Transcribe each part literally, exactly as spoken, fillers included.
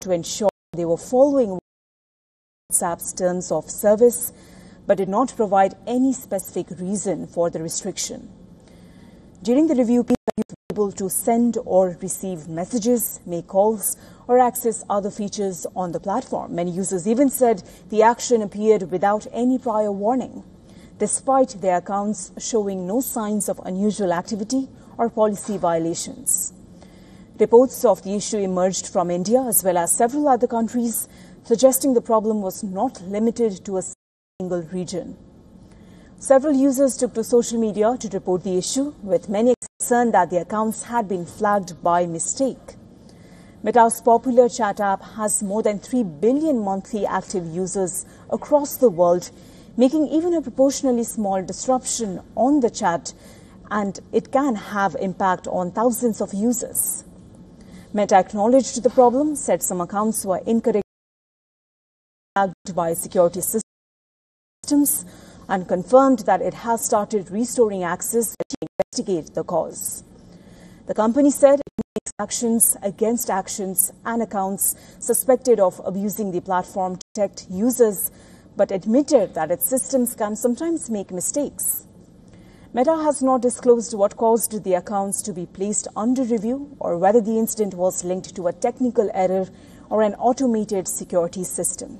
to ensure they were following WhatsApp's terms of service, but did not provide any specific reason for the restriction. During the review, people were able to send or receive messages, make calls, or access other features on the platform. Many users even said the action appeared without any prior warning, despite their accounts showing no signs of unusual activity or policy violations. Reports of the issue emerged from India as well as several other countries, suggesting the problem was not limited to a single region. Several users took to social media to report the issue, with many concerned that their accounts had been flagged by mistake. Meta's popular chat app has more than three billion monthly active users across the world, making even a proportionally small disruption on the chat, and it can have impact on thousands of users. Meta acknowledged the problem, said some accounts were incorrectly flagged by security systems, and confirmed that it has started restoring access to investigate the cause. The company said it takes actions against actions and accounts suspected of abusing the platform to protect users, but admitted that its systems can sometimes make mistakes. Meta has not disclosed what caused the accounts to be placed under review or whether the incident was linked to a technical error or an automated security system.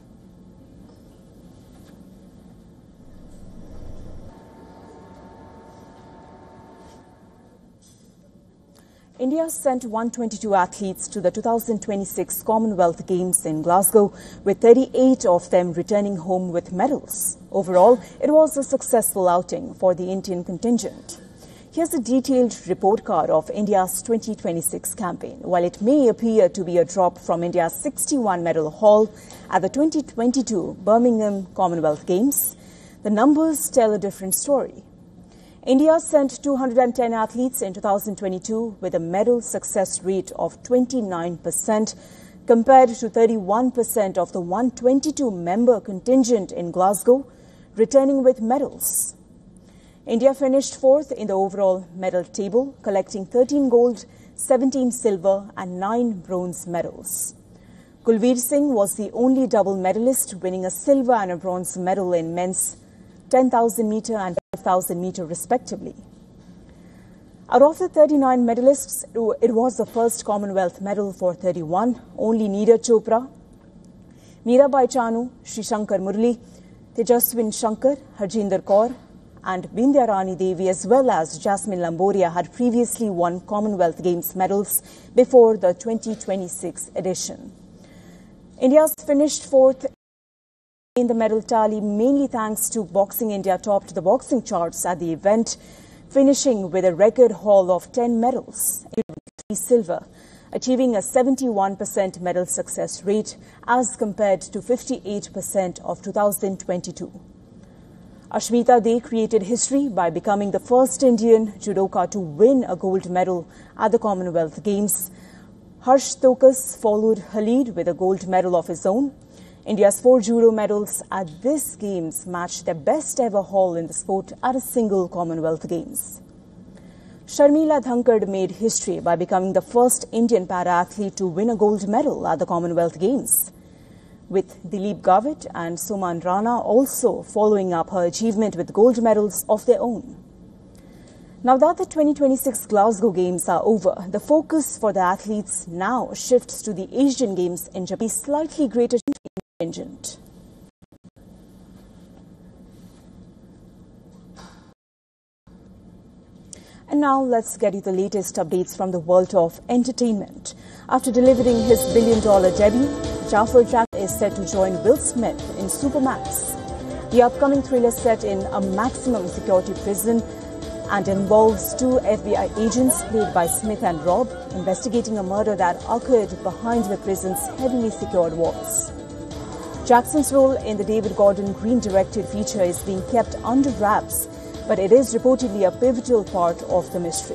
India sent one hundred twenty-two athletes to the two thousand twenty-six Commonwealth Games in Glasgow, with thirty-eight of them returning home with medals. Overall, it was a successful outing for the Indian contingent. Here's a detailed report card of India's twenty twenty-six campaign. While it may appear to be a drop from India's sixty-one medal haul at the twenty twenty-two Birmingham Commonwealth Games, the numbers tell a different story. India sent two hundred ten athletes in two thousand twenty-two with a medal success rate of twenty-nine percent compared to thirty-one percent of the one hundred twenty-two member contingent in Glasgow, returning with medals. India finished fourth in the overall medal table, collecting thirteen gold, seventeen silver and nine bronze medals. Kulveer Singh was the only double medalist, winning a silver and a bronze medal in men's ten thousand meter and five thousand meter respectively. Out of the thirty-nine medalists, it was the first Commonwealth medal for thirty-one. Only Neeraj Chopra, Mirabai Chanu, Sri Shankar Murli, Tejaswin Shankar, Harjinder Kaur and Bindya Rani Devi as well as Jasmine Lamboria had previously won Commonwealth Games medals before the twenty twenty-six edition. India's finished fourth in the medal tally, mainly thanks to Boxing India topped the boxing charts at the event, finishing with a record haul of ten medals, three silver, achieving a seventy-one percent medal success rate as compared to fifty-eight percent of two thousand twenty-two. Ashmita Dey created history by becoming the first Indian judoka to win a gold medal at the Commonwealth Games. Harsh Tokas followed her lead with a gold medal of his own. India's four judo medals at this Games matched their best ever haul in the sport at a single Commonwealth Games. Sharmila Dhankard made history by becoming the first Indian para-athlete to win a gold medal at the Commonwealth Games, with Dilip Gavit and Suman Rana also following up her achievement with gold medals of their own. Now that the twenty twenty-six Glasgow Games are over, the focus for the athletes now shifts to the Asian Games in Japan, slightly greater contingent. And now let's get you the latest updates from the world of entertainment. After delivering his billion-dollar debut, Jafar Jackson is set to join Will Smith in Supermax. The upcoming thriller set in a maximum security prison and involves two F B I agents played by Smith and Robb, investigating a murder that occurred behind the prison's heavily secured walls. Jackson's role in the David Gordon Green-directed feature is being kept under wraps, but it is reportedly a pivotal part of the mystery.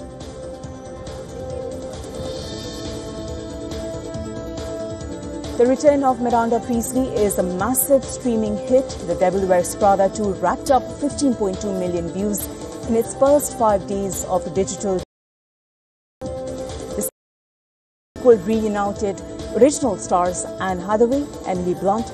The return of Miranda Priestley is a massive streaming hit. The Devil Wears Prada two racked up fifteen point two million views in its first five days of the digital. The sequel reunited Original stars Anne Hathaway, Emily Blunt,